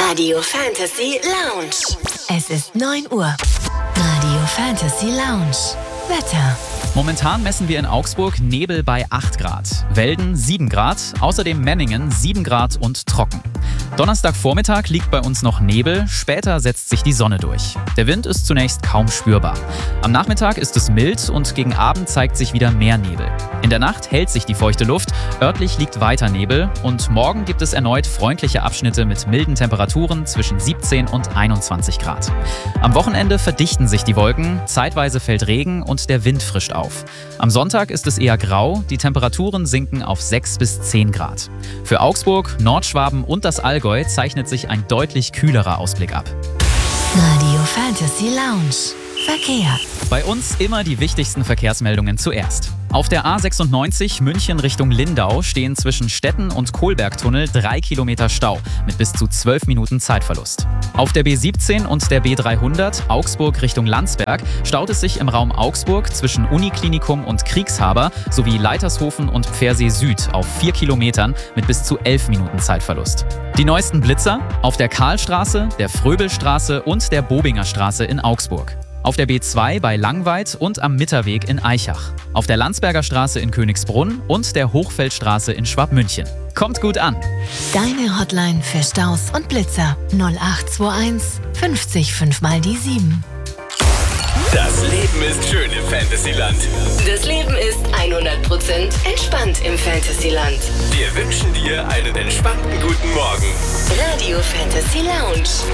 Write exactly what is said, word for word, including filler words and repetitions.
Radio Fantasy Lounge. Es ist neun Uhr. Radio Fantasy Lounge. Wetter. Momentan messen wir in Augsburg Nebel bei acht Grad, Welden sieben Grad, außerdem Memmingen sieben Grad und trocken. Donnerstagvormittag liegt bei uns noch Nebel, später setzt sich die Sonne durch. Der Wind ist zunächst kaum spürbar. Am Nachmittag ist es mild und gegen Abend zeigt sich wieder mehr Nebel. In der Nacht hält sich die feuchte Luft, örtlich liegt weiter Nebel und morgen gibt es erneut freundliche Abschnitte mit milden Temperaturen zwischen siebzehn und einundzwanzig Grad. Am Wochenende verdichten sich die Wolken, zeitweise fällt Regen und der Wind frischt auf. Am Sonntag ist es eher grau, die Temperaturen sinken auf sechs bis zehn Grad. Für Augsburg, Nordschwaben und das Allgäu zeichnet sich ein deutlich kühlerer Ausblick ab. Radio Fantasy Lounge. Verkehr. Bei uns immer die wichtigsten Verkehrsmeldungen zuerst. Auf der A sechsundneunzig München Richtung Lindau stehen zwischen Stetten und Kohlbergtunnel drei Kilometer Stau mit bis zu zwölf Minuten Zeitverlust. Auf der B siebzehn und der B dreihundert Augsburg Richtung Landsberg staut es sich im Raum Augsburg zwischen Uniklinikum und Kriegshaber sowie Leitershofen und Pfersee Süd auf vier Kilometern mit bis zu elf Minuten Zeitverlust. Die neuesten Blitzer auf der Karlstraße, der Fröbelstraße und der Bobinger Straße in Augsburg. Auf der B zwei bei Langweid und am Mitterweg in Aichach. Auf der Landsberger Straße in Königsbrunn und der Hochfeldstraße in Schwabmünchen. Kommt gut an! Deine Hotline für Staus und Blitzer null acht zwei eins fünfzig fünf mal die sieben. Das Leben ist schön im Fantasyland. Das Leben ist hundert Prozent entspannt im Fantasyland. Wir wünschen dir einen entspannten guten Morgen. Radio Fantasy Lounge.